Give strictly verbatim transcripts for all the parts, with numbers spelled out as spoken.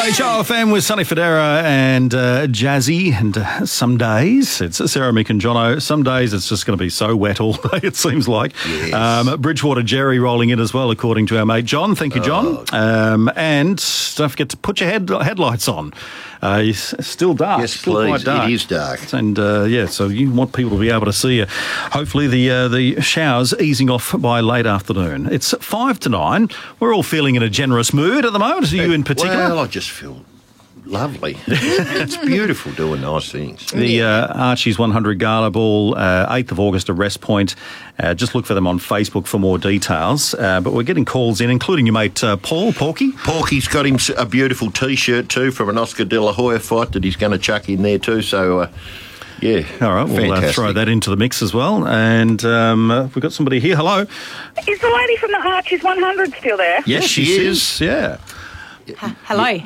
H O F M with Sonny Fodera and uh, Jazzy. And uh, some days it's Sarah, Mick and Jono. Some days it's just going to be so wet all day, it seems like. Yes. Um, Bridgewater Jerry rolling in as well, according to our mate John. Thank you, John. Oh. Um, and don't forget to put your head, headlights on. Uh, it's still dark. Yes, still please. Quite dark. It is dark. And, uh, yeah, so you want people to be able to see you. Hopefully the uh, the showers easing off by late afternoon. It's five to nine. We're all feeling in a generous mood at the moment. Are you in particular? Well, I just feel lovely. It's beautiful doing nice things. The uh, Archie's one hundred Gala Ball, uh, eighth of August at Rest Point. Uh, just look for them on Facebook for more details. Uh, but we're getting calls in, including your mate uh, Paul, Porky. Porky's got him a beautiful T-shirt too from an Oscar De La Hoya fight that he's going to chuck in there too. So, uh, yeah. All right, we'll uh, throw that into the mix as well. And um, uh, we've got somebody here. Hello. Is the lady from the Archie's one hundred still there? Yes, she, she is. is. Yeah. H- hello.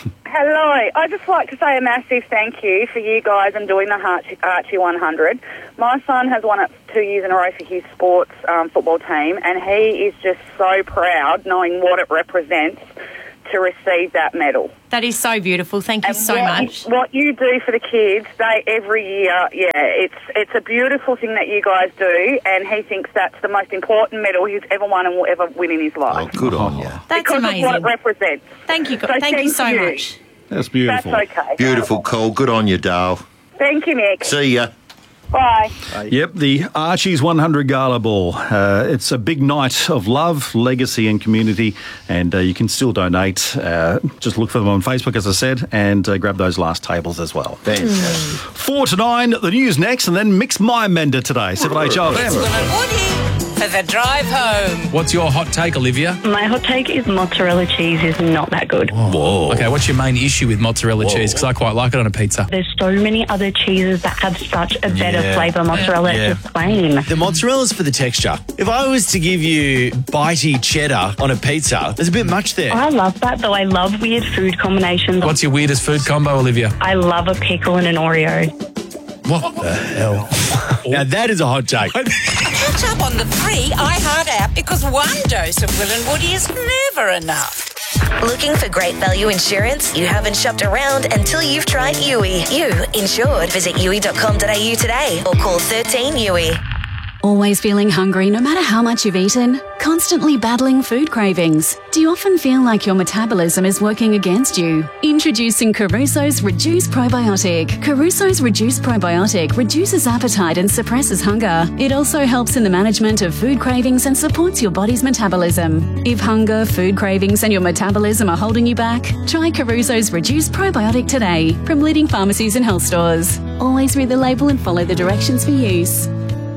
Hello. I'd just like to say a massive thank you for you guys and doing the Archie, Archie one hundred. My son has won it two years in a row for his sports um, football team, and he is just so proud knowing what it represents to receive that medal. That is so beautiful. Thank you and so what much. You, what you do for the kids, they every year, yeah, it's it's a beautiful thing that you guys do, and he thinks that's the most important medal he's ever won and will ever win in his life. Oh, good on you. That's because amazing. of what it represents. Thank you. So thank, thank you so you. much. That's beautiful. That's okay. Beautiful, Cole. Good on you, Dale. Thank you, Nick. See ya. Bye. Yep, the Archie's one hundred Gala Ball. Uh, it's a big night of love, legacy and community, and uh, you can still donate. Uh, just look for them on Facebook, as I said, and uh, grab those last tables as well. Fantastic. Four to nine, the news next, and then Mix My Mender today. seven H O F M. It's Will and Woody for the drive home. What's your hot take, Olivia? My hot take is mozzarella cheese is not that good. Whoa. Okay, what's your main issue with mozzarella Whoa. cheese? Because I quite like it on a pizza. There's so many other cheeses that have such a better Yeah. flavour. Mozzarella Yeah. is just plain. The mozzarella's for the texture. If I was to give you bitey cheddar on a pizza, there's a bit much there. I love that, though. I love weird food combinations. What's your weirdest food combo, Olivia? I love a pickle and an Oreo. What the hell? Now that is a hot take. Catch up on the free iHeart app because one dose of Will and Woody is never enough. Looking for great value insurance? You haven't shopped around until you've tried U I. You insured. Visit U I dot com dot a u today or call thirteen U I. Always feeling hungry no matter how much you've eaten? Constantly battling food cravings? Do you often feel like your metabolism is working against you? Introducing Caruso's Reduce Probiotic. Caruso's Reduce Probiotic reduces appetite and suppresses hunger. It also helps in the management of food cravings and supports your body's metabolism. If hunger, food cravings and your metabolism are holding you back, try Caruso's Reduce Probiotic today from leading pharmacies and health stores. Always read the label and follow the directions for use.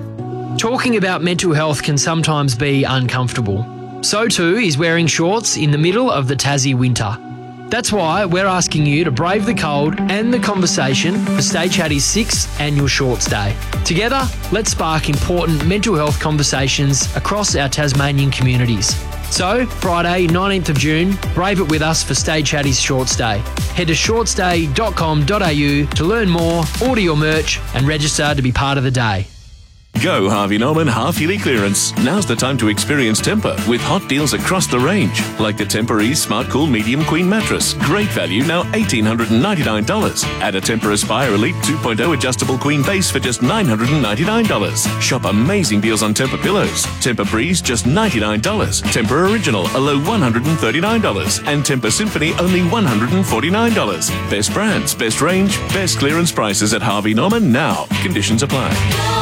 Talking about mental health can sometimes be uncomfortable. So too is wearing shorts in the middle of the Tassie winter. That's why we're asking you to brave the cold and the conversation for Stay Chatty's sixth annual Shorts Day. Together, let's spark important mental health conversations across our Tasmanian communities. So, Friday, nineteenth of June, brave it with us for Stay Chatty's Shorts Day. Head to shorts day dot com dot a u to learn more, order your merch and register to be part of the day. Go Harvey Norman half-yearly clearance. Now's the time to experience Tempur with hot deals across the range. Like the Tempur-Ease Smart Cool Medium Queen Mattress. Great value, now one thousand eight hundred ninety-nine dollars. Add a Tempur Aspire Elite two point oh Adjustable Queen Base for just nine hundred ninety-nine dollars. Shop amazing deals on Tempur Pillows. Tempur Breeze, just ninety-nine dollars. Tempur Original, a low one hundred thirty-nine dollars. And Tempur Symphony, only one hundred forty-nine dollars. Best brands, best range, best clearance prices at Harvey Norman now. Conditions apply.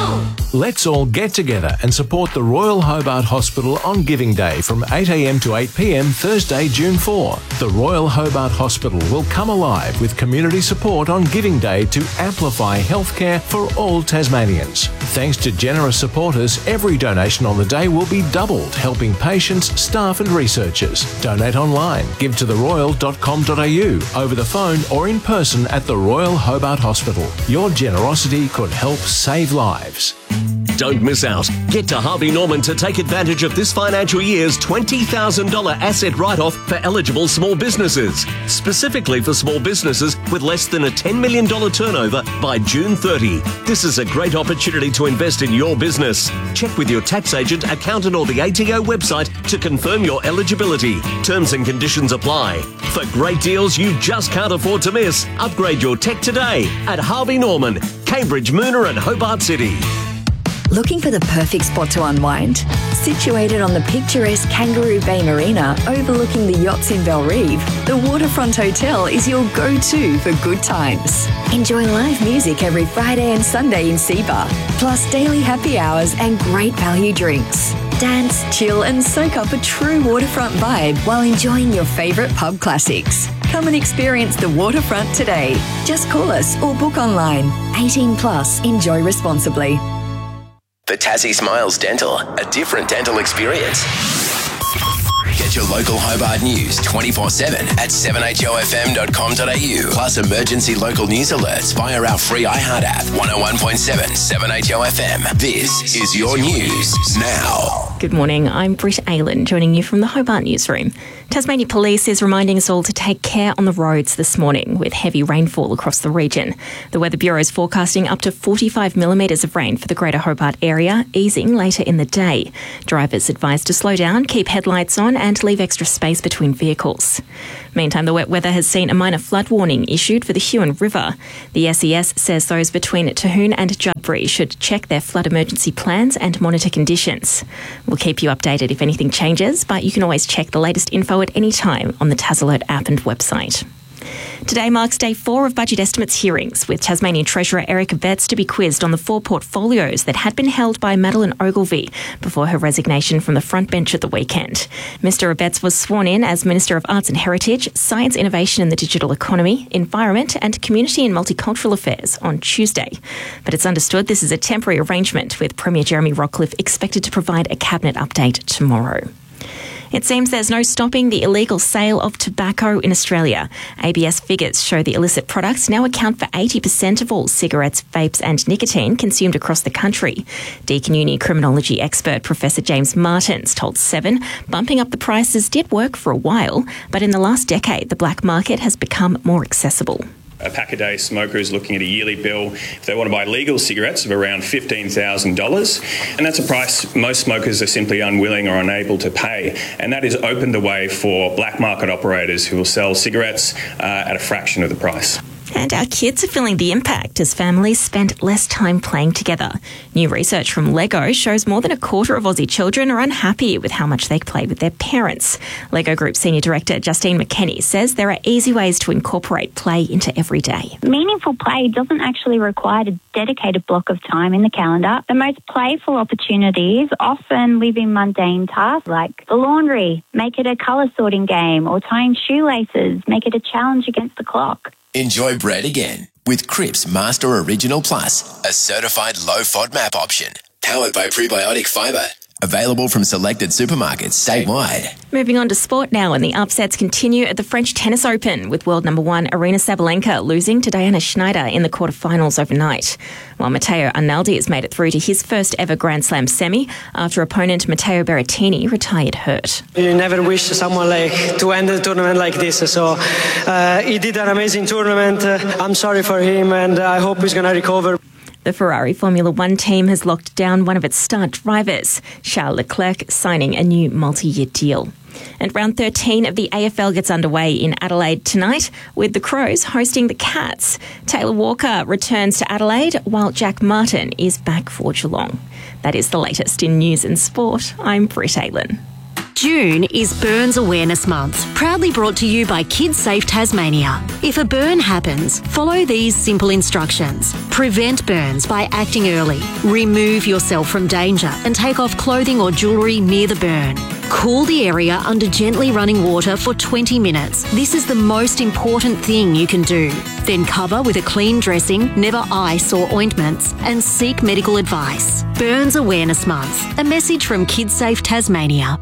Let's all get together and support the Royal Hobart Hospital on Giving Day from eight a m to eight p m Thursday, June fourth. The Royal Hobart Hospital will come alive with community support on Giving Day to amplify healthcare for all Tasmanians. Thanks to generous supporters, every donation on the day will be doubled, helping patients, staff and researchers. Donate online, give to the royal dot com dot a u, over the phone or in person at the Royal Hobart Hospital. Your generosity could help save lives. Don't miss out. Get to Harvey Norman to take advantage of this financial year's twenty thousand dollars asset write-off for eligible small businesses, specifically for small businesses with less than a ten million dollars turnover by June thirtieth. This is a great opportunity to invest in your business. Check with your tax agent, accountant or the A T O website to confirm your eligibility. Terms and conditions apply. For great deals you just can't afford to miss, upgrade your tech today at Harvey Norman, Cambridge, Moona and Hobart City. Looking for the perfect spot to unwind? Situated on the picturesque Kangaroo Bay Marina overlooking the yachts in Belrive, the Waterfront Hotel is your go-to for good times. Enjoy live music every Friday and Sunday in Seabar, plus daily happy hours and great value drinks. Dance, chill and soak up a true waterfront vibe while enjoying your favourite pub classics. Come and experience the Waterfront today. Just call us or book online. eighteen plus, enjoy responsibly. The Tassie Smiles Dental, a different dental experience. Get your local Hobart news twenty-four seven at seven h o f m dot com dot a u. Plus emergency local news alerts via our free iHeart app. one oh one point seven, seven H O F M. This is your news now. Good morning, I'm Britt Aylan, joining you from the Hobart Newsroom. Tasmania Police is reminding us all to take care on the roads this morning with heavy rainfall across the region. The Weather Bureau is forecasting up to forty-five millimetres of rain for the Greater Hobart area, easing later in the day. Drivers advised to slow down, keep headlights on and leave extra space between vehicles. Meantime, the wet weather has seen a minor flood warning issued for the Huon River. The S E S says those between Terhune and Judbury should check their flood emergency plans and monitor conditions. We'll keep you updated if anything changes, but you can always check the latest info at any time on the TasAlert app and website. Today marks day four of budget estimates hearings, with Tasmanian Treasurer Eric Abetz to be quizzed on the four portfolios that had been held by Madeleine Ogilvie before her resignation from the front bench at the weekend. Mister Abetz was sworn in as Minister of Arts and Heritage, Science, Innovation and the Digital Economy, Environment and Community and Multicultural Affairs on Tuesday. But it's understood this is a temporary arrangement, with Premier Jeremy Rockcliffe expected to provide a cabinet update tomorrow. It seems there's no stopping the illegal sale of tobacco in Australia. A B S figures show the illicit products now account for eighty percent of all cigarettes, vapes and nicotine consumed across the country. Deakin Uni criminology expert Professor James Martins told Seven bumping up the prices did work for a while, but in the last decade the black market has become more accessible. A pack-a-day smoker is looking at a yearly bill, if they want to buy legal cigarettes, of around fifteen thousand dollars. And that's a price most smokers are simply unwilling or unable to pay. And that has opened the way for black market operators who will sell cigarettes uh, at a fraction of the price. And our kids are feeling the impact as families spend less time playing together. New research from Lego shows more than a quarter of Aussie children are unhappy with how much they play with their parents. Lego Group Senior Director Justine McKenny says there are easy ways to incorporate play into every day. Meaningful play doesn't actually require a dedicated block of time in the calendar. The most playful opportunities often live in mundane tasks like the laundry. Make it a colour sorting game, or tying shoelaces. Make it a challenge against the clock. Enjoy bread again with Cripps Master Original Plus, a certified low FODMAP option, powered by prebiotic fibre. Available from selected supermarkets statewide. Moving on to sport now, and the upsets continue at the French Tennis Open, with world number one Aryna Sabalenka losing to Diana Schneider in the quarterfinals overnight, while Matteo Arnaldi has made it through to his first ever Grand Slam semi after opponent Matteo Berrettini retired hurt. You never wish someone like to end a tournament like this, so uh, he did an amazing tournament. Uh, I'm sorry for him, and I hope he's going to recover. The Ferrari Formula One team has locked down one of its star drivers, Charles Leclerc, signing a new multi-year deal. And round thirteen of the A F L gets underway in Adelaide tonight, with the Crows hosting the Cats. Taylor Walker returns to Adelaide, while Jack Martin is back for Geelong. That is the latest in news and sport. I'm Britt Aylan. June is Burns Awareness Month, proudly brought to you by KidSafe Tasmania. If a burn happens, follow these simple instructions. Prevent burns by acting early. Remove yourself from danger and take off clothing or jewellery near the burn. Cool the area under gently running water for twenty minutes. This is the most important thing you can do. Then cover with a clean dressing, never ice or ointments, and seek medical advice. Burns Awareness Month, a message from KidSafe Tasmania.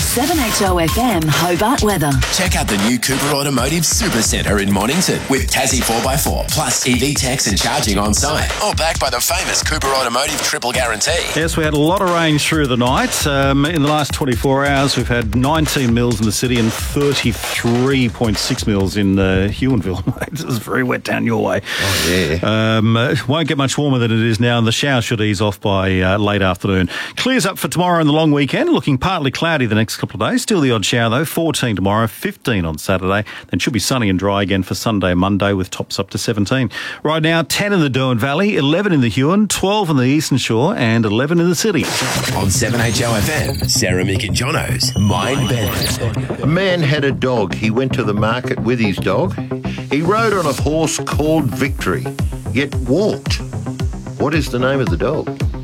seven H O F M Hobart weather. Check out the new Cooper Automotive Super Centre in Mornington with Tassie four by four plus E V techs and charging on site. All backed by the famous Cooper Automotive Triple Guarantee. Yes, we had a lot of rain through the night. Um, in the last twenty-four hours, we've had nineteen mils in the city and thirty-three point six mils in uh, Huonville. It was very wet down your way. Oh, yeah. Um, it won't get much warmer than it is now, and the shower should ease off by uh, late afternoon. Clears up for tomorrow and the long weekend, looking partly cloudy the next couple of days. Still the odd shower, though. fourteen tomorrow, fifteen on Saturday. Then should be sunny and dry again for Sunday and Monday with tops up to seventeen. Right now, ten in the Derwent Valley, eleven in the Huon, twelve in the Eastern Shore and eleven in the city. On seven H O F M, Sarah Mick and Jono's Mind Bender. A man had a dog. He went to the market with his dog. He rode on a horse called Victory, yet walked. What is the name of the dog?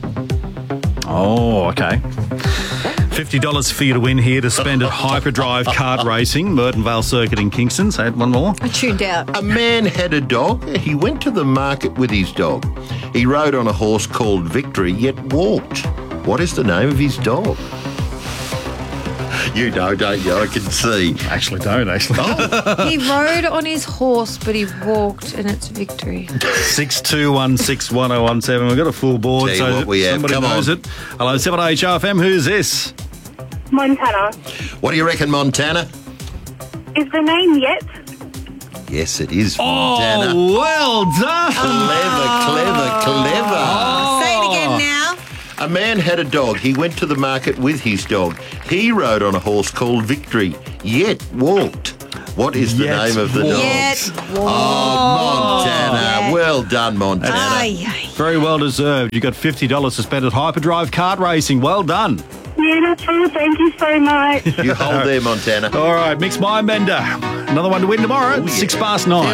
Oh, okay. fifty dollars for you to win here to spend at Hyperdrive Kart Racing, Merton Vale Circuit in Kingston. Say it one more. I tuned out. A man had a dog. He went to the market with his dog. He rode on a horse called Victory, yet walked. What is the name of his dog? You know, don't you? I can see. Actually don't, actually. Oh. He rode on his horse, but he walked, and it's Victory. six two one six one oh one seven. We've got a full board, Tell you so what we have. somebody Come knows on. it. Hello, seven H R F M. Who's this? Montana. What do you reckon, Montana? Is the name Yet? Yes, it is Oh, Montana. well done. Clever, clever, clever. Oh. Say it again now. A man had a dog. He went to the market with his dog. He rode on a horse called Victory, yet walked. What is the Yet name of the walked. dog? Yet Oh, Montana. Well done, Montana. Ay, ay. Very well deserved. You got fifty dollars to spend at Hyperdrive Kart Racing. Well done. Beautiful. Thank you so much. You hold there, Montana. All right, Mixed Mind Bender. Another one to win tomorrow. Six past nine.